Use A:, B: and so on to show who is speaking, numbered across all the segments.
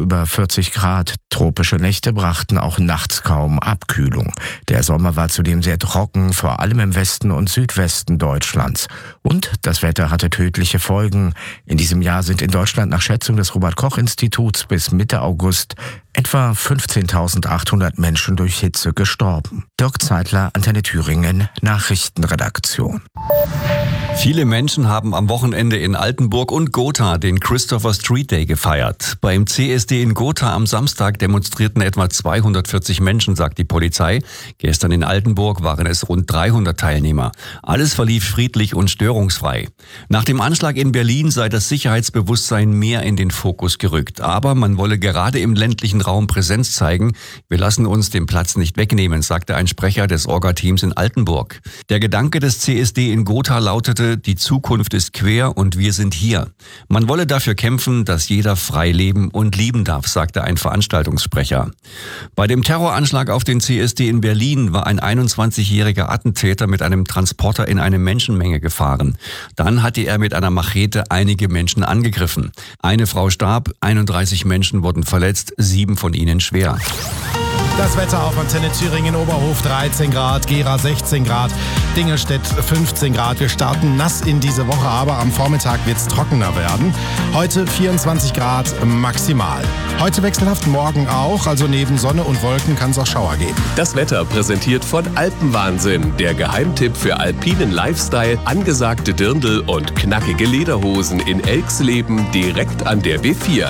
A: über 40 Grad. Tropische Nächte brachten auch nachts kaum Abkühlung. Der Sommer war zudem sehr trocken, vor allem im Westen und Südwesten Deutschlands. Und das Wetter hatte tödliche Folgen. In diesem Jahr sind in Deutschland nach Schätzung des Robert-Koch-Instituts bis Mitte August etwa 15.800 Menschen durch Hitze gestorben. Dirk Zeitler, Antenne Thüringen, Nachrichtenredaktion.
B: Viele Menschen haben am Wochenende in Altenburg und Gotha den Christopher Street Day gefeiert. Beim CSD in Gotha am Samstag demonstrierten etwa 240 Menschen, sagt die Polizei. Gestern in Altenburg waren es rund 300 Teilnehmer. Alles verlief friedlich und störungsfrei. Nach dem Anschlag in Berlin sei das Sicherheitsbewusstsein mehr in den Fokus gerückt. Aber man wolle gerade im ländlichen Raum Präsenz zeigen. Wir lassen uns den Platz nicht wegnehmen, sagte ein Sprecher des Orga-Teams in Altenburg. Der Gedanke des CSD in Gotha lautete: Die Zukunft ist quer und wir sind hier. Man wolle dafür kämpfen, dass jeder frei leben und lieben darf, sagte ein Veranstaltungssprecher. Bei dem Terroranschlag auf den CSD in Berlin war ein 21-jähriger Attentäter mit einem Transporter in eine Menschenmenge gefahren. Dann hatte er mit einer Machete einige Menschen angegriffen. Eine Frau starb, 31 Menschen wurden verletzt, 7 von ihnen schwer.
C: Das Wetter auf Antenne Thüringen, Oberhof 13 Grad, Gera 16 Grad, Dingelstedt 15 Grad. Wir starten nass in diese Woche, aber am Vormittag wird es trockener werden. Heute 24 Grad maximal. Heute wechselhaft, morgen auch, also neben Sonne und Wolken kann es auch Schauer geben.
D: Das Wetter präsentiert von Alpenwahnsinn, der Geheimtipp für alpinen Lifestyle, angesagte Dirndl und knackige Lederhosen in Elxleben direkt an der B4.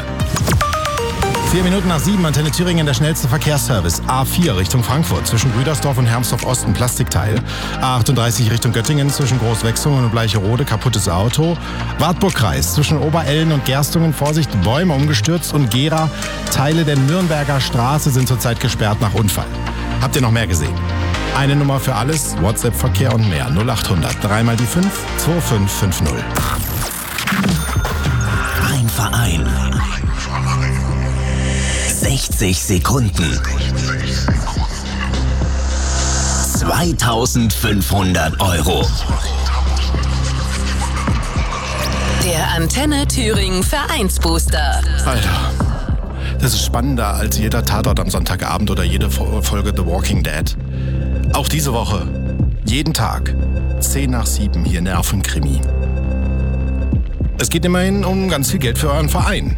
C: 4 Minuten nach 7, Antenne Thüringen, der schnellste Verkehrsservice. A4 Richtung Frankfurt, zwischen Rüdersdorf und Hermsdorf-Osten, Plastikteil. A38 Richtung Göttingen, zwischen Großwechsungen und Bleicherode, kaputtes Auto. Wartburgkreis, zwischen Oberellen und Gerstungen, Vorsicht, Bäume umgestürzt. Und Gera, Teile der Nürnberger Straße sind zurzeit gesperrt nach Unfall. Habt ihr noch mehr gesehen? Eine Nummer für alles, WhatsApp-Verkehr und mehr. 0800 3 mal die 5 2550.
E: Ein Verein. 60 Sekunden. 2500 €.
F: Der Antenne Thüringen Vereinsbooster.
C: Alter, das ist spannender als jeder Tatort am Sonntagabend oder jede Folge The Walking Dead. Auch diese Woche, jeden Tag, 10 nach 7 hier Nervenkrimi. Es geht immerhin um ganz viel Geld für euren Verein.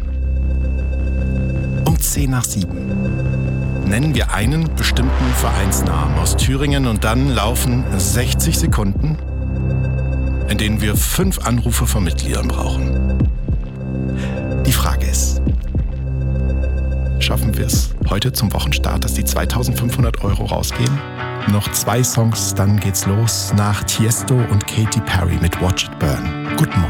C: Um 10 nach 7 nennen wir einen bestimmten Vereinsnamen aus Thüringen und dann laufen 60 Sekunden, in denen wir 5 Anrufe von Mitgliedern brauchen. Die Frage ist, schaffen wir es heute zum Wochenstart, dass die 2500 € rausgehen? Noch 2 Songs, dann geht's los nach Tiesto und Katy Perry mit Watch It Burn. Guten Morgen.